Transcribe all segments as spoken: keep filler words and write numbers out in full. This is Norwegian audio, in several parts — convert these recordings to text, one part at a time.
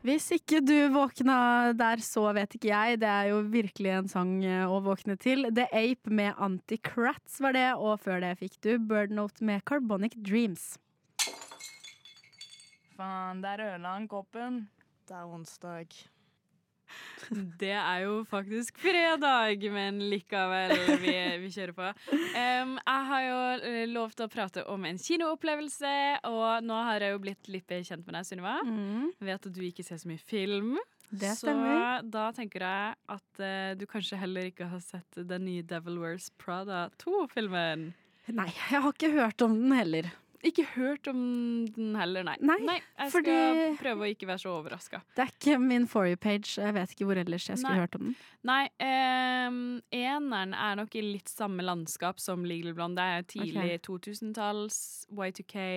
Hvis ikke du våkna der, så vet ikke jeg. Det er jo virkelig en sang å våkne til. The Ape med Anti-Crats var det, og før det fikk du Bird Note med Carbonic Dreams. Faen, der ødela han koppen. Det er onsdag. Det er jo faktisk fredag, men likevel vi, vi kjører på. Um, jeg har jo lovt å prate om en kinoopplevelse, og nå har jeg jo blitt litt kjent med deg, Sunniva. Mm. Jeg vet at du ikke ser så mye film. Det så stemmer. da tenker jeg at uh, du kanskje heller ikke har sett den nye Devil Wears Prada to-filmen. Nei, jeg har ikke hørt om den heller. Ikke hørt om den heller, nei. Nei, jeg fordi- skal prøve å ikke være så overrasket. Det er ikke min For You-page. Jeg vet ikke hvor ellers jeg skulle Nei. hørt om den. Nei, um, eneren er nok i litt samme landskap som Legally Blonde. Det er tidlig Ok. to-tusentalls, Y to K,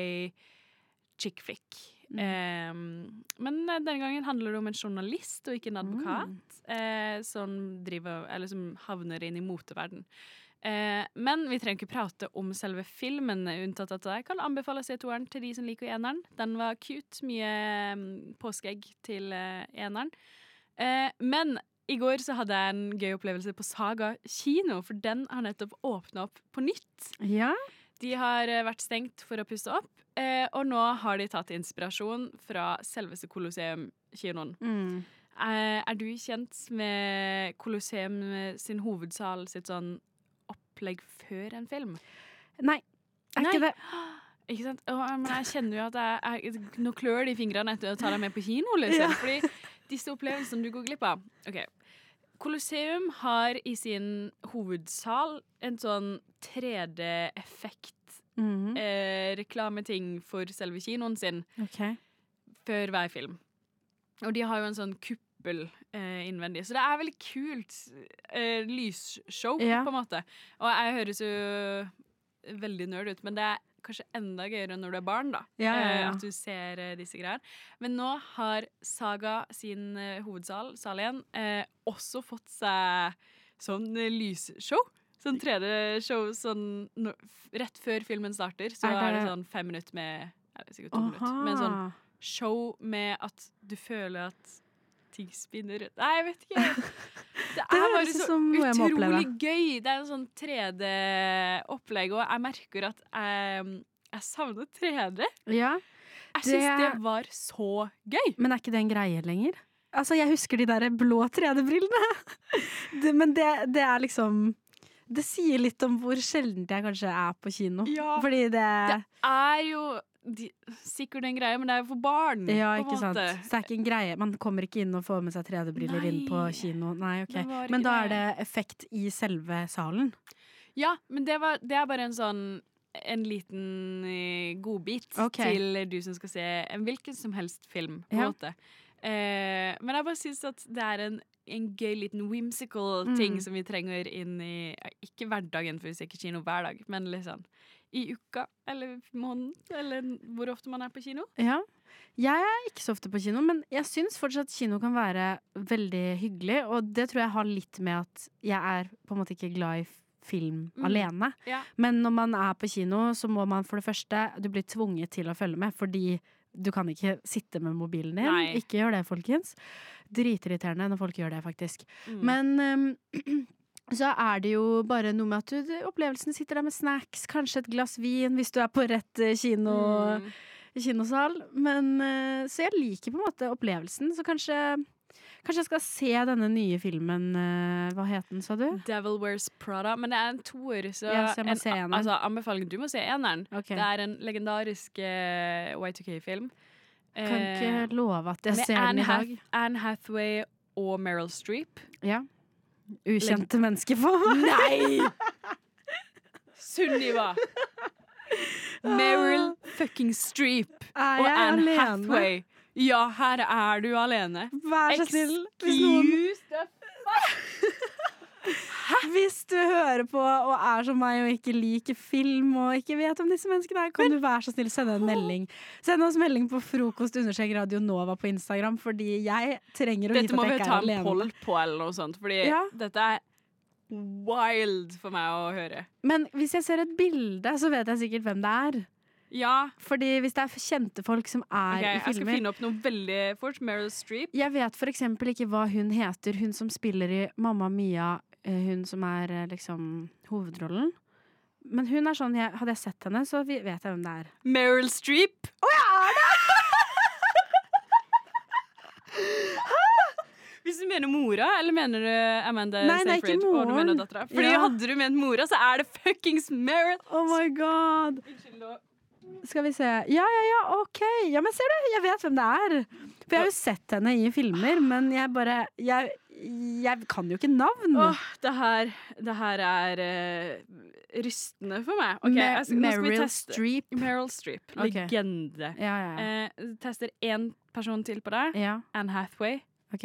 chick flick. Mm. Um, men denne gangen handler det om en journalist og ikke en advokat eh, som, driver, eller som havner inn i moteverden. Eh, men vi trenger ikke prate om selve filmen, unntatt at jeg kan anbefale å se toeren til de som liker eneren. Den var cute, mye um, påskeegg til uh, eneren. Eh, men i går så hadde jeg en gøy opplevelse på Saga kino, for den har nettopp åpnet opp på nytt. Ja, De har eh, vært stengt for å pusse opp, eh, og nå har de tatt inspirasjon fra selveste Colosseum-kinoen. mm. Eh, er du kjent med Colosseum sin hovedsal sitt sånn opplegg før en film? Nei, er Nei. ikke det. Ikke sant? Åh, men jeg kjenner jo at jeg, jeg nå klør de fingrene etter å ta deg med på kino, liksom. Ja. Fordi disse opplevelsene du går glipp av. Ok. Colosseum har i sin hovedsal en sånn tre D-effekt Mhm. eh, reklameting for selve kinoen sin Ok. før hver film. Og de har jo en sånn kuppel eh, innvendig, så det er veldig kult eh, lysshow, Ja. på en måte. Og jeg høres jo veldig nerd ut, men det er kanskje enda gøyere når du er barn, da. Ja, ja, ja. Eh, at du ser eh, disse greier. Men nå har Saga sin eh, hovedsal, sal én, eh, også fått seg sånn eh, lysshow. Sånn tre D-show sånn når, f- rett før filmen starter, så Er er det- det, sånn fem minutter med eller sikkert to minutter. Men sånn show med at du føler at ting spinner rundt. Nei, jeg vet ikke. Det er bare høres ut så som noe jeg må utrolig oppleve. gøy. Det er en sånn tre D-opplegg, og jeg merker at jeg, jeg savner tre D. Ja, Jeg syns Det- det var så gøy. men er ikke det en greie lenger? Altså, jeg husker de der blå tre D-brillene. Det, men det, det er liksom Det sier litt om hvor sjeldent jeg kanskje er på kino. Ja. Fordi det, Det er jo de, sikkert en greie, men det er jo for barn. Ja, på en ikke sant. måte. Så det er ikke en greie. Man kommer ikke inn og får med seg tre D-briller inn på Nei. kino. Nei, ok. Det var ikke Men da det. er det effekt i selve salen. Ja, men det, var, det er bare en sånn en liten eh, godbit Ok. til du som skal se en hvilken som helst film, på en Ja. måte. Eh, men jeg bare syns at det er en, en gøy liten whimsical Mm. ting som vi trenger inn i ja, ikke hverdagen, for vi ser ikke kino hver dag, men liksom i uka eller måneden, eller hvor ofte man er på kino. Ja. Jeg er ikke så ofte på kino, men jeg syns fortsatt kino kan være veldig hyggelig. Og det tror jeg har litt med at jeg er på en måte ikke glad i f- film Mm. alene. Ja. Men når man er på kino, så må man for det første Du blir tvunget til å følge med, fordi du kan ikke sitte med mobilen din. Nei. Ikke gjør det, folkens. Dritirriterende når folk gjør det, faktisk. Mm. Men ehm, så er det jo bare noe med at du, opplevelsen sitter der med snacks, kanskje et glass vin hvis du er på rett eh, kino, Mm. kinosal. Men, eh, så jeg liker på en måte opplevelsen, så kanskje Kanskje jeg skal se denne nye filmen. eh, Hva het den, sa du? Devil Wears Prada, men det er en toer, så, Ja, så jeg må en, se eneren. altså, anbefalingen, du må se eneren. Ok. Det er en legendarisk eh, Y to K-film. Kan ikke love at jeg med ser den Anne, i dag. Hath Anne Hathaway og Meryl Streep. Ja. Ukjente mennesker på Nei! Sunniva! Meryl fucking Streep Er og jeg Anne alene? Hathaway. Ja, her er du alene. Vær så snill. Hvis, noen, Excuse the hvis du hører på og er som meg og ikke liker film og ikke vet om disse menneskene her, kan du være så snill sende en melding. Send oss melding på frokost understrek Radio Nova på Instagram, fordi jeg trenger å Dette vite må at vi jeg ikke ta er en alene. poll på eller noe sånt, fordi Ja. dette er wild for meg å høre. Men hvis jeg ser et bilde, så vet jeg sikkert hvem det er. Ja, Fordi hvis det er kjente folk som er ok, i jeg skal filmer finne opp noe veldig fort. Meryl Streep. Jeg vet for eksempel ikke hva hun heter, hun som spiller i Mamma Mia, eh, hun som er eh, liksom hovedrollen. Men hun er sånn, jeg, hadde jeg sett henne, så vi- vet jeg hvem det er. Meryl Streep. Hvis du mener mora, eller mener du Amanda Nei, nei, ikke Seyfried? Å, du moren. mener dattera. Fordi Ja. hadde du ment mora, så er det fuckings Meryl. Oh my god! Unnskyld nå. Skal vi se. Ja, ja, ja, ok. Ja, men ser du, jeg vet hvem det er. For jeg har jo sett henne i filmer, men jeg bare Jeg, jeg kan jo ikke navn. Åh, det her, det her er eh, rystende for meg. Ok, Me- jeg skal, nå skal vi Meryl teste. Streep. Meryl Streep. Ok. Legende. Ja, ja, ja. Eh, tester én person til på deg. ja. Anne Hathaway. Ok.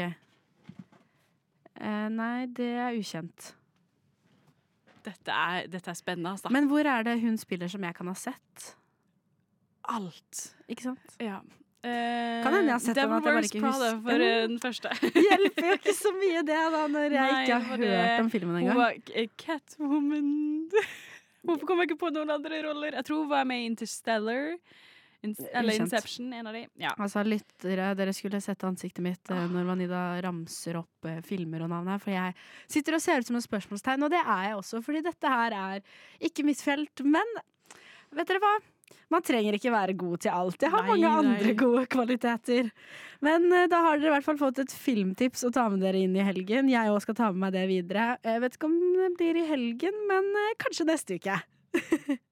Eh, nei, det er ukjent. Dette er, dette er spennende, altså. Men hvor er det hun spiller som jeg kan ha sett? alt. Ikke sant? Ja. Eh, Kan hende jeg har sett den, Devil at jeg bare Wears ikke Prada husker. for eh, den første. Det hjelper jo ikke så mye det da, når jeg Nei, ikke det har var det- hørt om filmen Hun engang. var k- Catwoman. Hvorfor kom jeg ikke på noen andre roller? Jeg tror hun var med i Interstellar. In eller Ukjent. Inception, en av de. Ja. Altså, lyttere, dere skulle sett ansiktet mitt eh, når Vanida ramser opp eh, filmer og navn her, for jeg sitter og ser ut som et spørsmålstegn, og det er jeg også, fordi dette her er ikke mitt felt, men vet dere hva? Man trenger ikke være god til alt. Jeg har Nei, mange nei. andre gode kvaliteter. Men eh, da har dere i hvert fall fått et filmtips å ta med dere inn i helgen. Jeg også skal ta med meg det videre. Jeg vet ikke om det blir i helgen, men eh, kanskje neste uke.